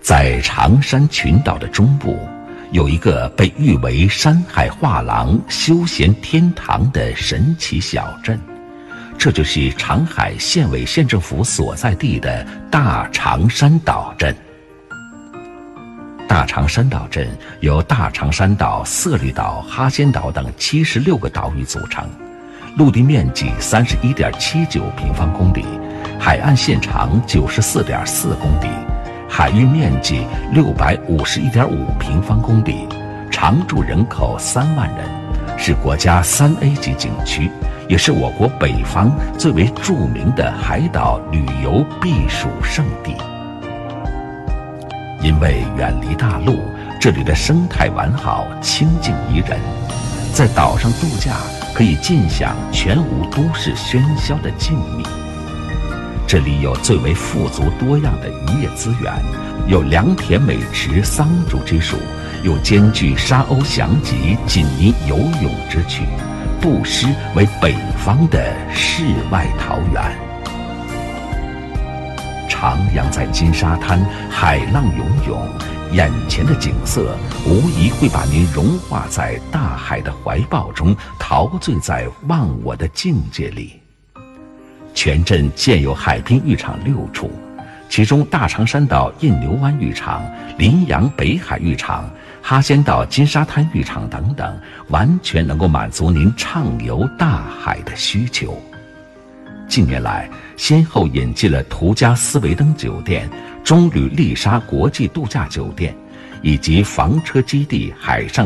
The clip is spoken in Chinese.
在长山群岛的中部，有一个被誉为山海画廊、休闲天堂的神奇小镇，这就是长海县委县政府所在地的大长山岛镇。大长山岛镇由大长山岛、色绿岛、哈仙岛等76个岛屿组成，陆地面积31.79平方公里，海岸线长94.4公里，海域面积651.5平方公里，常住人口3万人，是国家3A 级景区，也是我国北方最为著名的海岛旅游避暑胜地。因为远离大陆，这里的生态完好，清静宜人，在岛上度假可以尽享全无都市喧嚣的静谧。这里有最为富足多样的渔业资源，有良田美池桑竹之属，又兼具沙鸥翔集、锦泥游泳之趣，不失为北方的世外桃源。徜徉在金沙滩，海浪涌涌，眼前的景色无疑会把您融化在大海的怀抱中，陶醉在忘我的境界里。全镇建有海滨浴场6处，其中大长山岛印牛湾浴场、临阳北海浴场、哈仙岛金沙滩浴场等等，完全能够满足您畅游大海的需求。近年来，先后引进了途家斯维登酒店、中旅丽莎国际度假酒店，以及房车基地海上